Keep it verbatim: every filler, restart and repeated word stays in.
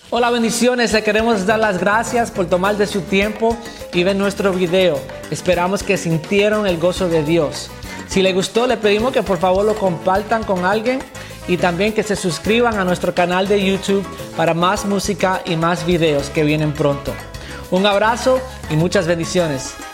Hola, bendiciones. Le queremos dar las gracias por tomar de su tiempo y ver nuestro video. Esperamos que sintieron el gozo de Dios. Si les gustó, le pedimos que por favor lo compartan con alguien y también que se suscriban a nuestro canal de YouTube para más música y más videos que vienen pronto. Un abrazo y muchas bendiciones.